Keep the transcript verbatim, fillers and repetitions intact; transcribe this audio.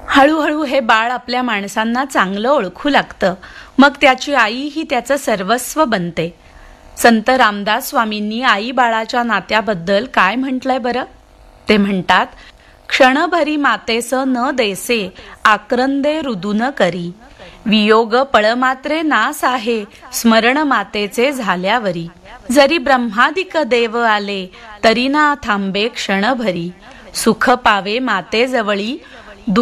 हळूहळू हे बाळ आपल्या माणसांना चांगलं ओळखू लागतं. मग त्याची आई ही त्याचं सर्वस्व बनते. संत रामदास स्वामींनी आई बाळाच्या नात्याबद्दल काय म्हटलंय बरं? ते म्हणतात, क्षणभरी मातेस न देसे आक्रंदे रुदून करी, वियोग पळमात्रे नास आहे स्मरण मातेचे झाल्यावरी, जरी ब्रह्मादिक देव आले तरी ना थांबे क्षणभरी, सुख पावे मातेजवळी